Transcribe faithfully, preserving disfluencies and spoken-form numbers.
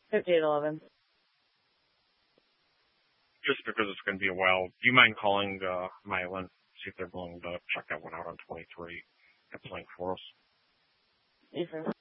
fifty-eight eleven. Just because it's going to be a while, do you mind calling uh, Mylan, see if they're willing to check that one out on twenty-three and playing for us? Yes, sir.